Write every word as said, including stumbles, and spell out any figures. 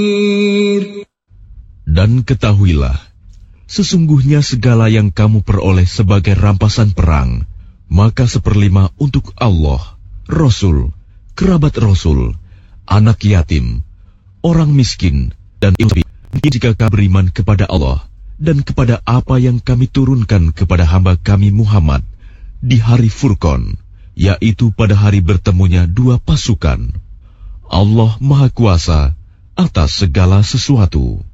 Dan ketahuilah, sesungguhnya segala yang kamu peroleh sebagai rampasan perang, maka seperlima untuk Allah, Rasul, kerabat Rasul, anak yatim, orang miskin, dan infak. Jika kamu beriman kepada Allah dan kepada apa yang kami turunkan kepada hamba kami Muhammad di hari Furqan, yaitu pada hari bertemunya dua pasukan, Allah Maha Kuasa atas segala sesuatu.